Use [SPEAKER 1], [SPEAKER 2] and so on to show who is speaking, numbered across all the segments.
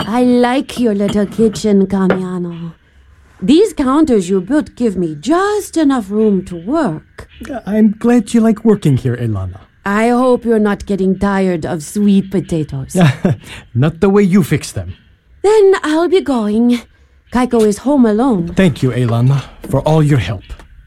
[SPEAKER 1] I like your little kitchen, Camiano. These counters you built give me just enough room to work.
[SPEAKER 2] I'm glad you like working here, Elana.
[SPEAKER 1] I hope you're not getting tired of sweet potatoes.
[SPEAKER 2] Not the way you fix them.
[SPEAKER 1] Then I'll be going. Kaiko is home alone.
[SPEAKER 2] Thank you, Elana, for all your help.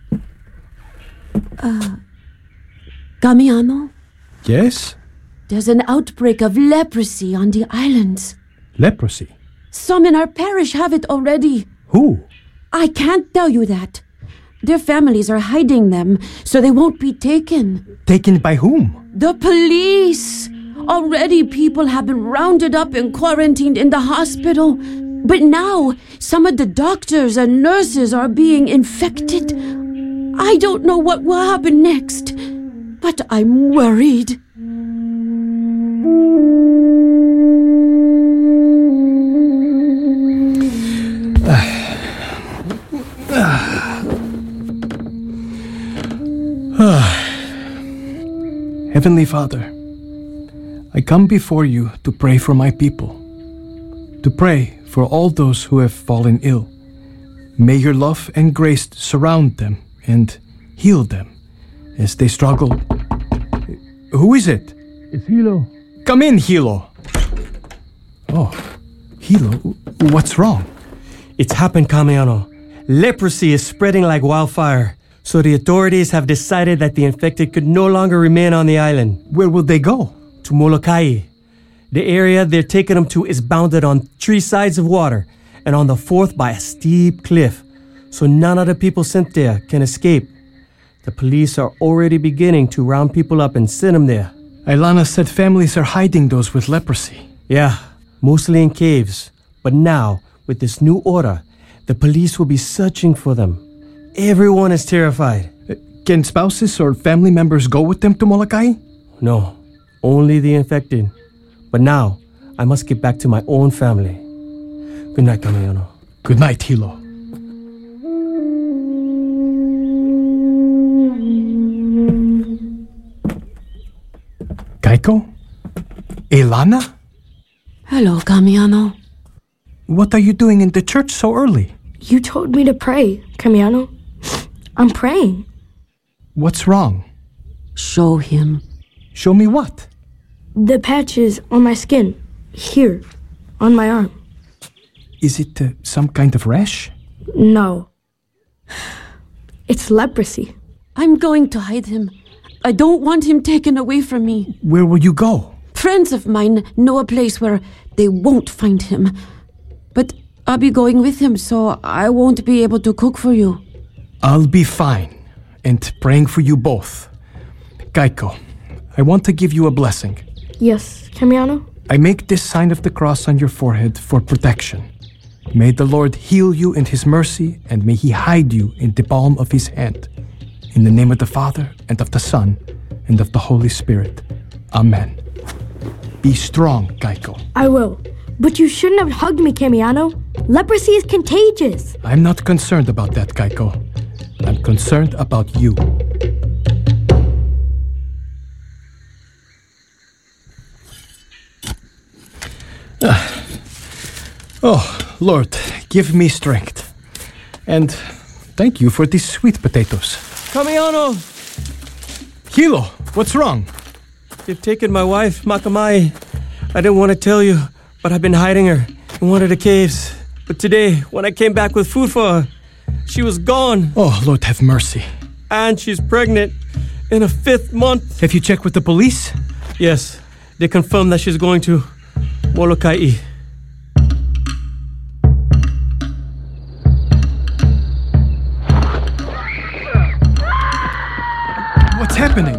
[SPEAKER 1] Camiano?
[SPEAKER 2] Yes?
[SPEAKER 1] There's an outbreak of leprosy on the islands.
[SPEAKER 2] Leprosy?
[SPEAKER 1] Some in our parish have it already.
[SPEAKER 2] Who?
[SPEAKER 1] I can't tell you that. Their families are hiding them, so they won't be taken.
[SPEAKER 2] Taken by whom?
[SPEAKER 1] The police! Already people have been rounded up and quarantined in the hospital. But now, some of the doctors and nurses are being infected. I don't know what will happen next, but I'm worried.
[SPEAKER 2] Heavenly Father, I come before you to pray for my people, to pray for all those who have fallen ill. May your love and grace surround them and heal them as they struggle. Who is it?
[SPEAKER 3] It's Hilo.
[SPEAKER 2] Come in, Hilo. Oh, Hilo, what's wrong?
[SPEAKER 3] It's happened, Camiano. Leprosy is spreading like wildfire, so the authorities have decided that the infected could no longer remain on the island.
[SPEAKER 2] Where will they go?
[SPEAKER 3] To Molokai. The area they're taking them to is bounded on 3 sides of water and on the 4th by a steep cliff, so none of the people sent there can escape. The police are already beginning to round people up and send them there.
[SPEAKER 2] Ilana said families are hiding those with leprosy.
[SPEAKER 3] Yeah, mostly in caves. But now, with this new order, the police will be searching for them. Everyone is terrified.
[SPEAKER 2] Can spouses or family members go with them to Molokai?
[SPEAKER 3] No, only the infected. But now, I must get back to my own family. Good night, Camiano.
[SPEAKER 2] Good night, Hilo. Kaiko? Elana?
[SPEAKER 1] Hello, Camiano.
[SPEAKER 2] What are you doing in the church so early?
[SPEAKER 4] You told me to pray, Camiano. I'm praying.
[SPEAKER 2] What's wrong?
[SPEAKER 1] Show him.
[SPEAKER 2] Show me what?
[SPEAKER 4] The patches on my skin. Here, on my arm.
[SPEAKER 2] Is it some kind of rash?
[SPEAKER 4] No. It's leprosy.
[SPEAKER 1] I'm going to hide him. I don't want him taken away from me.
[SPEAKER 2] Where will you go?
[SPEAKER 1] Friends of mine know a place where they won't find him. But I'll be going with him, so I won't be able to cook for you.
[SPEAKER 2] I'll be fine, and praying for you both. Kaiko, I want to give you a blessing.
[SPEAKER 4] Yes, Camiano?
[SPEAKER 2] I make this sign of the cross on your forehead for protection. May the Lord heal you in His mercy, and may He hide you in the palm of His hand. In the name of the Father, and of the Son, and of the Holy Spirit. Amen. Be strong, Kaiko.
[SPEAKER 4] I will. But you shouldn't have hugged me, Camiano. Leprosy is contagious.
[SPEAKER 2] I'm not concerned about that, Kaiko. I'm concerned about you. Oh, Lord, give me strength. And thank you for these sweet potatoes.
[SPEAKER 3] Camiano!
[SPEAKER 2] Hilo, what's wrong?
[SPEAKER 3] They've taken my wife, Makamai. I didn't want to tell you, but I've been hiding her in one of the caves. But today, when I came back with food for her, she was gone.
[SPEAKER 2] Oh, Lord, have mercy.
[SPEAKER 3] And she's pregnant in her 5th month.
[SPEAKER 2] Have you checked with the police?
[SPEAKER 3] Yes, they confirmed that she's going to Molokai.
[SPEAKER 2] What's happening?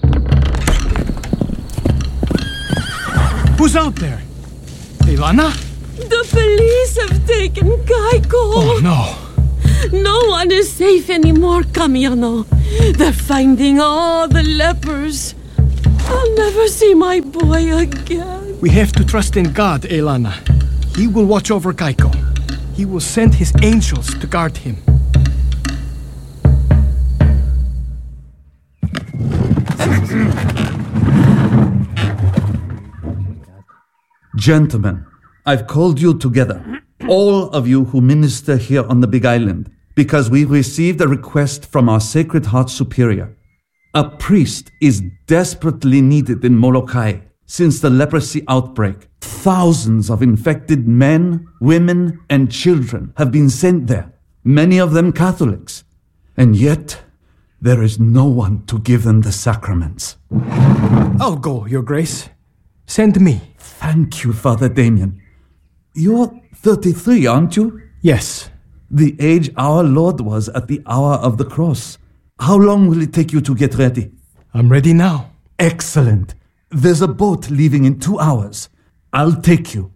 [SPEAKER 2] Who's out there? Elana?
[SPEAKER 1] The police have taken Kaiko.
[SPEAKER 2] Oh, no.
[SPEAKER 1] No one is safe anymore, Camiano. They're finding all the lepers. I'll never see my boy again.
[SPEAKER 2] We have to trust in God, Elana. He will watch over Kaiko. He will send his angels to guard him.
[SPEAKER 5] Gentlemen, I've called you together, all of you who minister here on the Big Island, because we received a request from our Sacred Heart Superior. A priest is desperately needed in Molokai since the leprosy outbreak. Thousands of infected men, women, and children have been sent there, many of them Catholics. And yet, there is no one to give them the sacraments.
[SPEAKER 2] I'll go, Your Grace. Send me.
[SPEAKER 5] Thank you, Father Damien. You're 33, aren't you?
[SPEAKER 2] Yes.
[SPEAKER 5] The age our Lord was at the hour of the cross. How long will it take you to get ready?
[SPEAKER 2] I'm ready now.
[SPEAKER 5] Excellent. There's a boat leaving in 2 hours. I'll take you.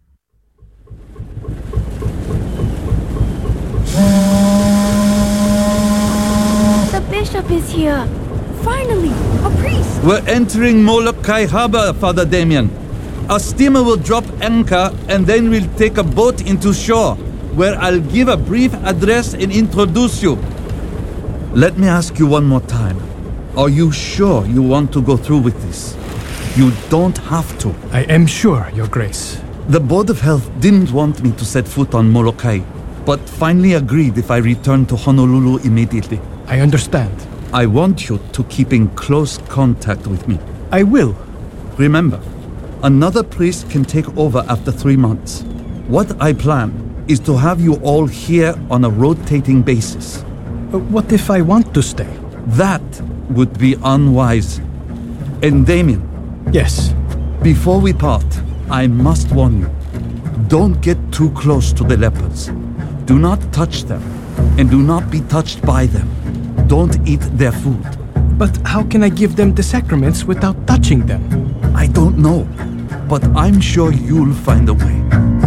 [SPEAKER 4] The bishop is here. Finally, a priest.
[SPEAKER 5] We're entering Molokai Harbor, Father Damien. Our steamer will drop anchor and then we'll take a boat into shore, where I'll give a brief address and introduce you. Let me ask you one more time. Are you sure you want to go through with this? You don't have to.
[SPEAKER 2] I am sure, Your Grace.
[SPEAKER 5] The Board of Health didn't want me to set foot on Molokai, but finally agreed if I return to Honolulu immediately.
[SPEAKER 2] I understand.
[SPEAKER 5] I want you to keep in close contact with me.
[SPEAKER 2] I will.
[SPEAKER 5] Remember, another priest can take over after 3 months. What I plan is to have you all here on a rotating basis.
[SPEAKER 2] What if I want to stay?
[SPEAKER 5] That would be unwise. And Damien,
[SPEAKER 2] Yes.
[SPEAKER 5] before we part, I must warn you. Don't get too close to the lepers. Do not touch them, and do not be touched by them. Don't eat their food.
[SPEAKER 2] But how can I give them the sacraments without touching them?
[SPEAKER 5] I don't know, but I'm sure you'll find a way.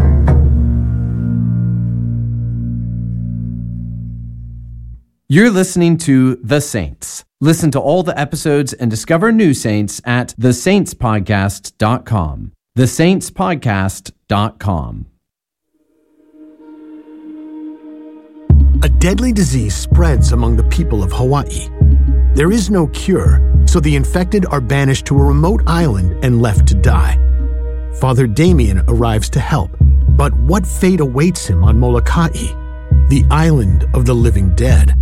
[SPEAKER 6] You're listening to The Saints. Listen to all the episodes and discover new saints at thesaintspodcast.com. thesaintspodcast.com.
[SPEAKER 7] A deadly disease spreads among the people of Hawaii. There is no cure, so the infected are banished to a remote island and left to die. Father Damien arrives to help, but what fate awaits him on Molokai, the island of the living dead?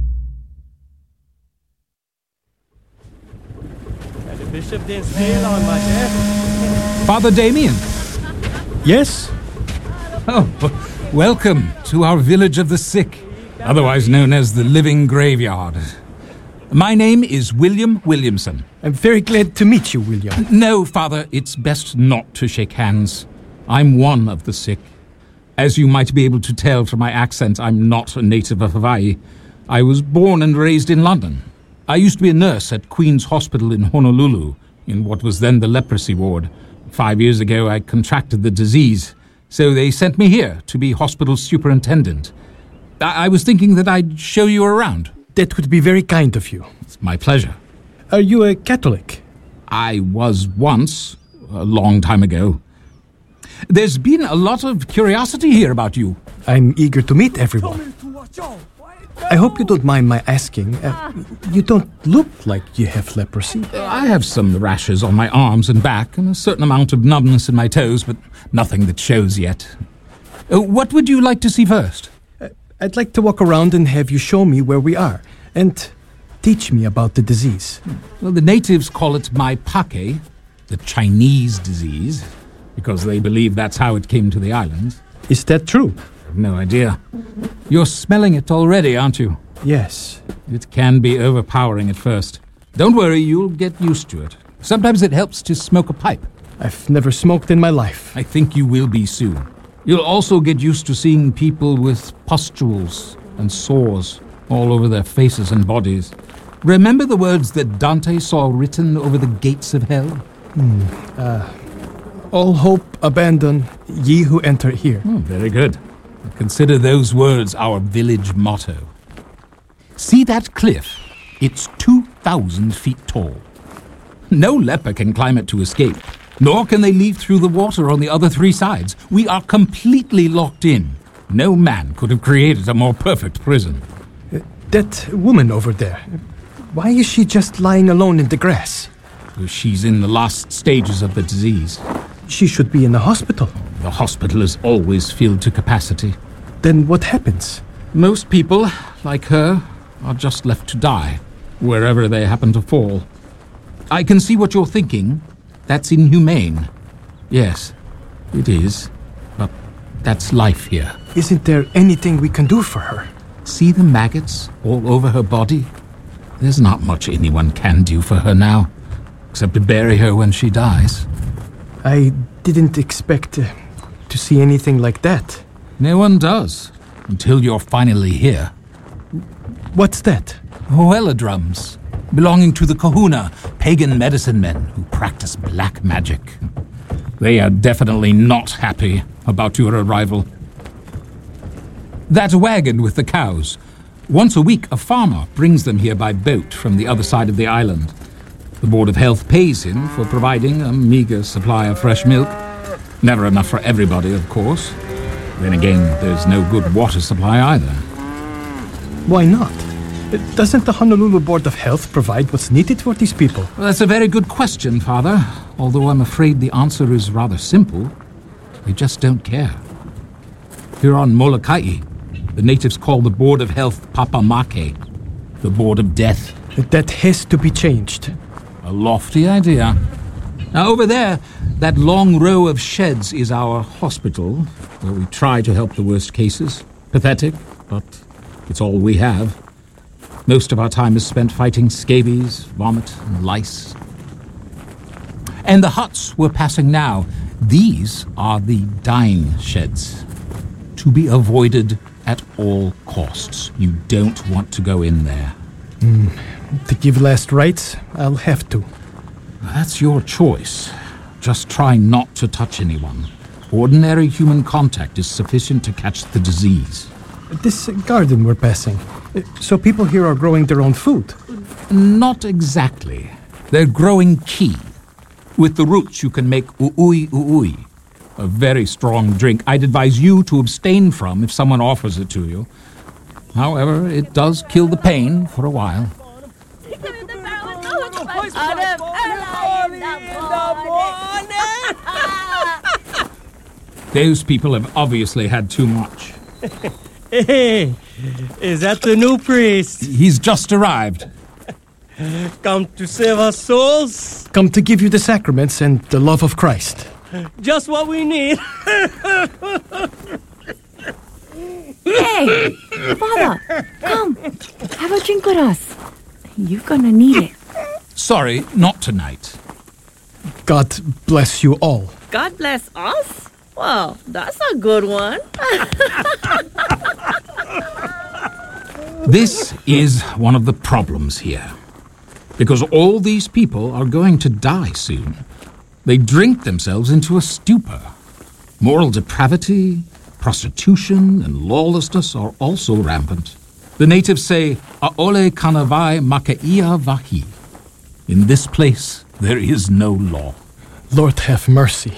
[SPEAKER 3] The bishop didn't stay long, my dear.
[SPEAKER 8] Father Damien.
[SPEAKER 2] Yes?
[SPEAKER 8] Oh, welcome to our village of the sick, otherwise known as the Living Graveyard. My name is William Williamson.
[SPEAKER 2] I'm very glad to meet you, William.
[SPEAKER 8] No, Father, it's best not to shake hands. I'm one of the sick. As you might be able to tell from my accent, I'm not a native of Hawaii. I was born and raised in London. I used to be a nurse at Queen's Hospital in Honolulu, in what was then the leprosy ward. 5 years ago, I contracted the disease, so they sent me here to be hospital superintendent. I was thinking that I'd show you around.
[SPEAKER 2] That would be very kind of you.
[SPEAKER 8] It's my pleasure.
[SPEAKER 2] Are you a Catholic?
[SPEAKER 8] I was once, a long time ago. There's been a lot of curiosity here about you.
[SPEAKER 2] I'm eager to meet everyone. I hope you don't mind my asking. You don't look like you have leprosy.
[SPEAKER 8] I have some rashes on my arms and back and a certain amount of numbness in my toes, but nothing that shows yet. What would you like to see first?
[SPEAKER 2] I'd like to walk around and have you show me where we are, and teach me about the disease.
[SPEAKER 8] Well, the natives call it Maipake, the Chinese disease, because they believe that's how it came to the islands.
[SPEAKER 2] Is that true?
[SPEAKER 8] I've no idea. You're smelling it already, aren't you?
[SPEAKER 2] Yes.
[SPEAKER 8] It can be overpowering at first. Don't worry, you'll get used to it. Sometimes it helps to smoke a pipe.
[SPEAKER 2] I've never smoked in my life.
[SPEAKER 8] I think you will be soon. You'll also get used to seeing people with pustules and sores all over their faces and bodies. Remember the words that Dante saw written over the gates of hell?
[SPEAKER 2] All hope abandon, ye who enter here.
[SPEAKER 8] Very good. Consider those words our village motto. See that cliff? It's 2,000 feet tall. No leper can climb it to escape, nor can they leave through the water on the other 3 sides. We are completely locked in. No man could have created a more perfect prison.
[SPEAKER 2] That woman over there, why is she just lying alone in the grass?
[SPEAKER 8] She's in the last stages of the disease.
[SPEAKER 2] She should be in the hospital.
[SPEAKER 8] The hospital is always filled to capacity.
[SPEAKER 2] Then what happens?
[SPEAKER 8] Most people, like her, are just left to die, wherever they happen to fall. I can see what you're thinking. That's inhumane. Yes, it is. But that's life here.
[SPEAKER 2] Isn't there anything we can do for her?
[SPEAKER 8] See the maggots all over her body? There's not much anyone can do for her now, except to bury her when she dies.
[SPEAKER 2] I didn't expect to see anything like that.
[SPEAKER 8] No one does, until you're finally here.
[SPEAKER 2] What's that?
[SPEAKER 8] Hoelodrums, belonging to the Kahuna, pagan medicine men who practice black magic. They are definitely not happy about your arrival. That wagon with the cows. Once a week, a farmer brings them here by boat from the other side of the island. The Board of Health pays him for providing a meager supply of fresh milk. Never enough for everybody, of course. Then again, there's no good water supply either.
[SPEAKER 2] Why not? Doesn't the Honolulu Board of Health provide what's needed for these people?
[SPEAKER 8] Well, that's a very good question, Father. Although I'm afraid the answer is rather simple. They just don't care. Here on Molokai, the natives call the Board of Health Papamake, the Board of Death.
[SPEAKER 2] That has to be changed.
[SPEAKER 8] A lofty idea. Now over there, that long row of sheds is our hospital, where we try to help the worst cases. Pathetic, but it's all we have. Most of our time is spent fighting scabies, vomit, and lice. And the huts we're passing now, these are the dying sheds. To be avoided at all costs. You don't want to go in there.
[SPEAKER 2] To give last rites, I'll have to.
[SPEAKER 8] That's your choice. Just try not to touch anyone. Ordinary human contact is sufficient to catch the disease.
[SPEAKER 2] This garden we're passing, so people here are growing their own food?
[SPEAKER 8] Not exactly. They're growing ki. With the roots you can make uui uui, a very strong drink I'd advise you to abstain from if someone offers it to you. However, it does kill the pain for a while. Those people have obviously had too much.
[SPEAKER 3] Hey, is that the new priest?
[SPEAKER 8] He's just arrived.
[SPEAKER 3] Come to save our souls?
[SPEAKER 2] Come to give you the sacraments and the love of Christ.
[SPEAKER 3] Just what we need.
[SPEAKER 9] Hey, Father, come. Have a drink with us. You're gonna need it.
[SPEAKER 8] Sorry, not tonight.
[SPEAKER 2] God bless you all.
[SPEAKER 10] God bless us? Well, that's a good one.
[SPEAKER 8] This is one of the problems here. Because all these people are going to die soon. They drink themselves into a stupor. Moral depravity, prostitution, and lawlessness are also rampant. The natives say, Aole kanavai makaia vahi. In this place, there is no law.
[SPEAKER 2] Lord have mercy.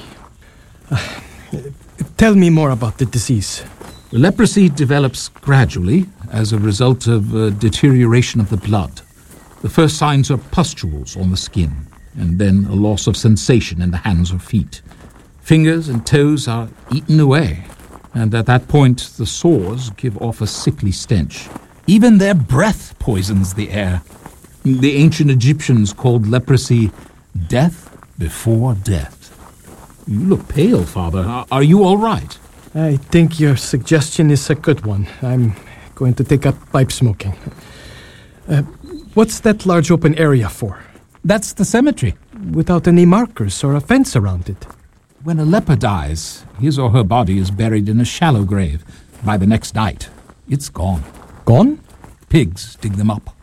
[SPEAKER 2] Tell me more about the disease.
[SPEAKER 8] Leprosy develops gradually as a result of deterioration of the blood. The first signs are pustules on the skin, and then a loss of sensation in the hands or feet. Fingers and toes are eaten away, and at that point the sores give off a sickly stench. Even their breath poisons the air. The ancient Egyptians called leprosy death before death. You look pale, Father. Are you all right?
[SPEAKER 2] I think your suggestion is a good one. I'm going to take up pipe smoking. What's that large open area for?
[SPEAKER 8] That's the cemetery.
[SPEAKER 2] Without any markers or a fence around it.
[SPEAKER 8] When a leper dies, his or her body is buried in a shallow grave. By the next night, it's gone.
[SPEAKER 2] Gone?
[SPEAKER 8] Pigs dig them up.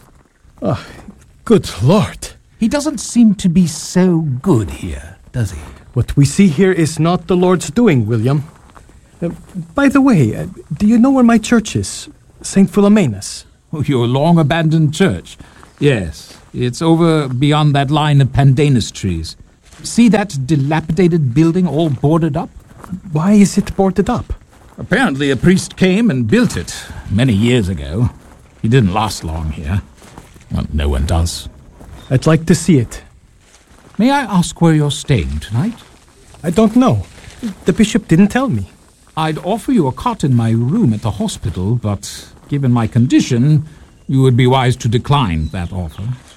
[SPEAKER 2] Good Lord.
[SPEAKER 8] He doesn't seem to be so good here, does he?
[SPEAKER 2] What we see here is not the Lord's doing, William. By the way, do you know where my church is? St. Philomena's.
[SPEAKER 8] Oh, your long-abandoned church. Yes, it's over beyond that line of pandanus trees. See that dilapidated building all boarded up?
[SPEAKER 2] Why is it boarded up?
[SPEAKER 8] Apparently a priest came and built it many years ago. He didn't last long here. Well, no one does.
[SPEAKER 2] I'd like to see it.
[SPEAKER 8] May I ask where you're staying tonight?
[SPEAKER 2] I don't know. The bishop didn't tell me.
[SPEAKER 8] I'd offer you a cot in my room at the hospital, but given my condition, you would be wise to decline that offer.